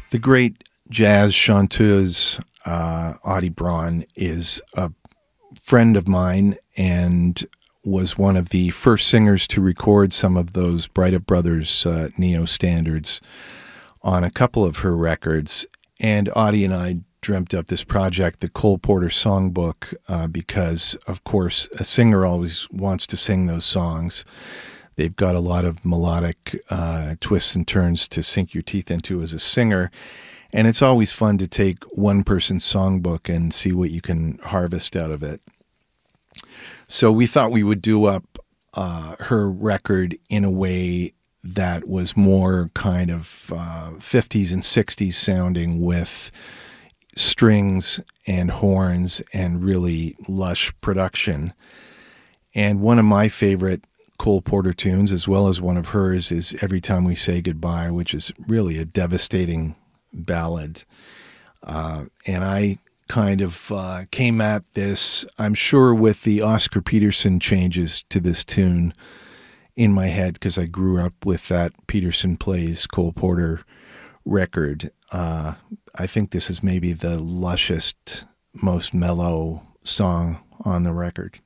The great jazz chanteuse Audie Braun is a friend of mine and was one of the first singers to record some of those Bright Up Brothers neo standards on a couple of her records. And Audie and I dreamt up this project, the Cole Porter Songbook, because, of course, a singer always wants to sing those songs. They've got a lot of melodic twists and turns to sink your teeth into as a singer. And it's always fun to take one person's songbook and see what you can harvest out of it. So we thought we would do up her record in a way that was more kind of 50s and 60s sounding, with strings and horns and really lush production. And one of my favorite Cole Porter tunes, as well as one of hers, is Every Time We Say Goodbye, which is really a devastating ballad. And I kind of came at this, I'm sure, with the Oscar Peterson changes to this tune in my head, because I grew up with that Peterson Plays Cole Porter record. I think this is maybe the lushest, most mellow song on the record.